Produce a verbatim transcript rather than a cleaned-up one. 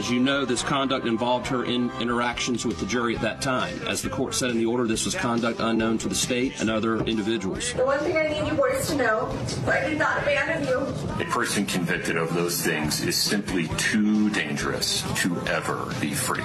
As you know, this conduct involved her in interactions with the jury at that time. As the court said in the order, this was conduct unknown to the state and other individuals. The one thing I need you boys to know, I did not abandon you. A person convicted of those things is simply too dangerous to ever be free.